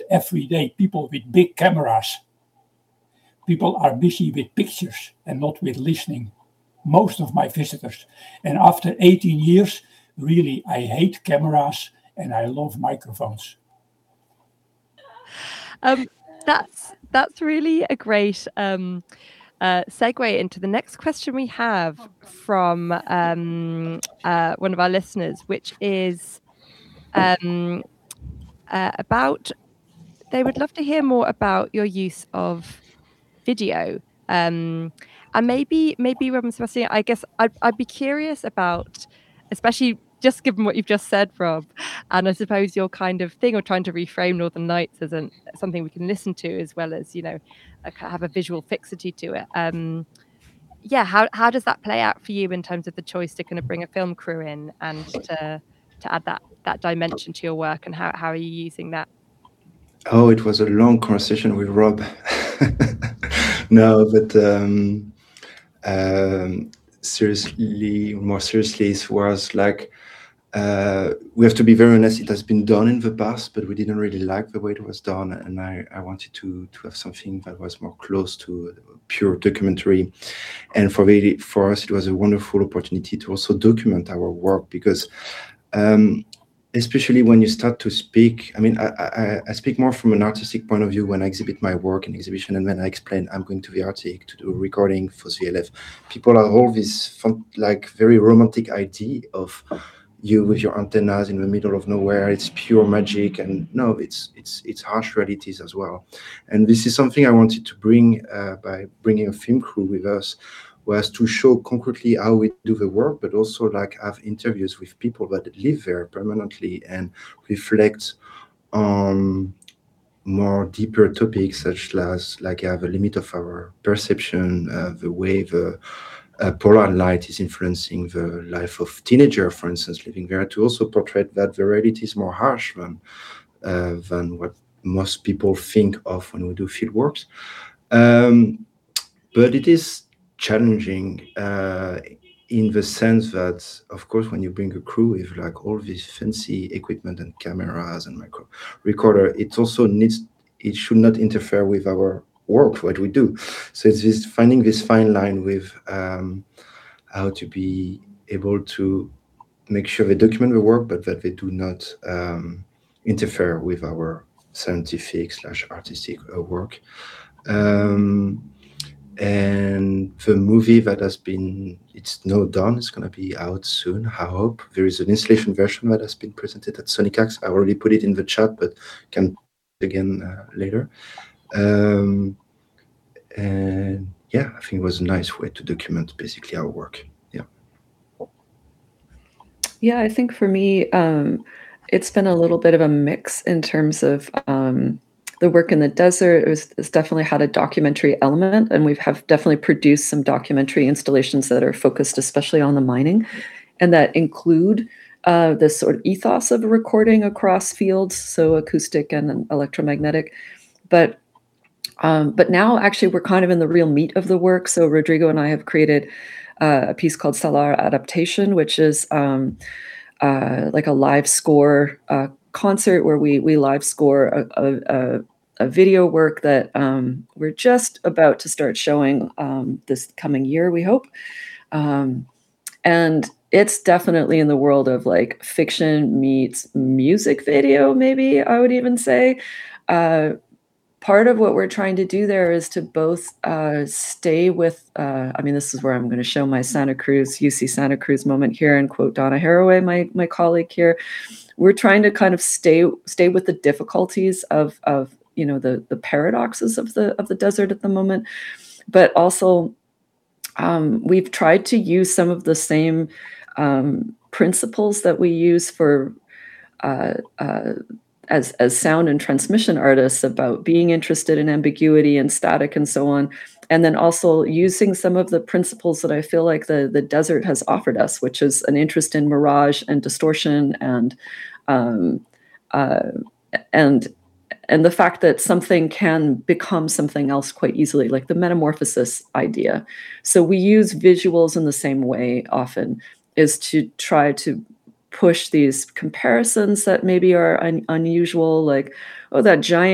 every day people with big cameras. People are busy with pictures and not with listening. Most of my visitors. And after 18 years, really, I hate cameras and I love microphones. That's really a great segue into the next question we have from one of our listeners, which is about, they would love to hear more about your use of video. And maybe Rob and Sebastian, I guess I'd be curious about, especially just given what you've just said, Rob, and I suppose your kind of thing, or trying to reframe Northern Lights as something we can listen to, as well as, have a visual fixity to it. How does that play out for you in terms of the choice to kind of bring a film crew in and to add that dimension to your work, and how are you using that? Oh, it was a long conversation with Rob. No, but more seriously, it was like, we have to be very honest, it has been done in the past, but we didn't really like the way it was done. And I wanted to have something that was more close to pure documentary. And for us, it was a wonderful opportunity to also document our work, because especially when you start to speak, I mean, I speak more from an artistic point of view when I exhibit my work in exhibition, and when I explain I'm going to the Arctic to do a recording for VLF. People have all this fun, like very romantic idea of you with your antennas in the middle of nowhere. It's pure magic, and no, it's harsh realities as well. And this is something I wanted to bring by bringing a film crew with us, was to show concretely how we do the work, but also like have interviews with people that live there permanently and reflect on more deeper topics, such as like the limit of our perception, the way the polar light is influencing the life of teenager, for instance, living there, to also portray that the reality is more harsh than what most people think of when we do field works. But it is challenging in the sense that, of course, when you bring a crew with like all this fancy equipment and cameras and micro recorder, it should not interfere with our work, what we do. So it's finding this fine line with how to be able to make sure they document the work, but that they do not interfere with our scientific/artistic work. And the movie that it's now done, it's going to be out soon, I hope. There is an installation version that has been presented at Sonicax. I already put it in the chat, but can again later. And yeah, I think it was a nice way to document basically our work. Yeah, I think for me, it's been a little bit of a mix in terms of the work in the desert. It's definitely had a documentary element, and we have definitely produced some documentary installations that are focused especially on the mining, and that include this sort of ethos of recording across fields, so acoustic and electromagnetic. But now actually we're kind of in the real meat of the work. So Rodrigo and I have created a piece called Salar Adaptation, which is like a live score concert where we live score a video work that we're just about to start showing this coming year, we hope. And it's definitely in the world of like fiction meets music video, maybe I would even say. Part of what we're trying to do there is to both stay with, I mean, this is where I'm going to show my UC Santa Cruz moment here and quote Donna Haraway, my colleague here. We're trying to kind of stay with the difficulties of the paradoxes of the desert at the moment, but also we've tried to use some of the same principles that we use for as sound and transmission artists, about being interested in ambiguity and static and so on, and then also using some of the principles that I feel like the desert has offered us, which is an interest in mirage and distortion and the fact that something can become something else quite easily, like the metamorphosis idea. So we use visuals in the same way often, is to try to push these comparisons that maybe are unusual, like, oh, that giant